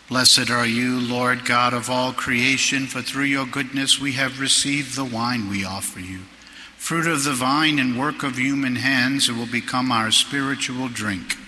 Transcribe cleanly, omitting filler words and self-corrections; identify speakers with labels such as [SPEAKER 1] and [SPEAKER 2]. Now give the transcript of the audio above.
[SPEAKER 1] Blessed are you, Lord God of all creation, for through your goodness we have received the wine we offer you, fruit of the vine and work of human hands, it will become our spiritual drink.